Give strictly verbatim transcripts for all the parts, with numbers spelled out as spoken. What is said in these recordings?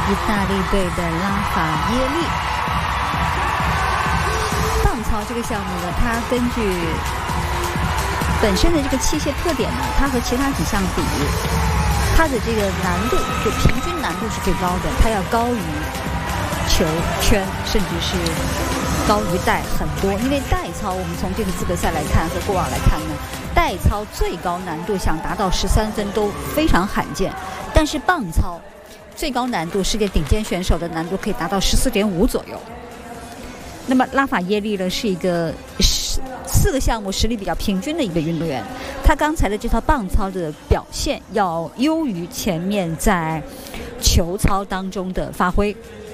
意大利队的拉法耶利。棒操这个项目呢，它根据本身的这个器械特点呢，它和其他几项比，它的这个难度就平均难度是最高的，它要高于球圈，甚至是高于带很多。因为带操，我们从这个资格赛来看和过往来看呢，带操最高难度想达到十三分都非常罕见，但是棒操最高难度，世界顶尖选手的难度可以达到十四点五左右。那么拉法耶利呢，是一个四个项目实力比较平均的一个运动员，他刚才的这套棒操的表现要优于前面在球操当中的发挥。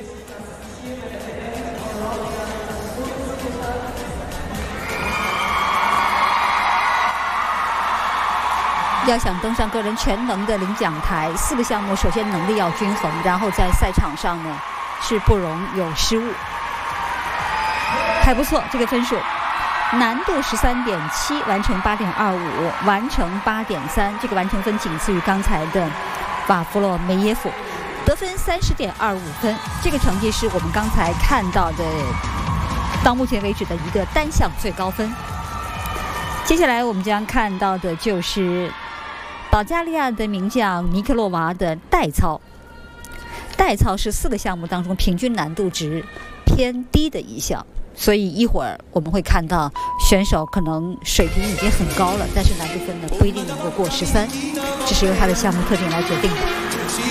要想登上个人全能的领奖台，四个项目首先能力要均衡，然后在赛场上呢是不容有失误。还不错，这个分数难度十三点七，完成八点二五，完成八点三，这个完成分仅次于刚才的瓦夫洛梅耶夫，得分三十点二五分，这个成绩是我们刚才看到的到目前为止的一个单项最高分。接下来我们将看到的就是保加利亚的名将尼克洛娃的带操。带操是四个项目当中平均难度值偏低的一项，所以一会儿我们会看到选手可能水平已经很高了，但是难度分呢不一定能够过十三，这是由他的项目特点来决定的。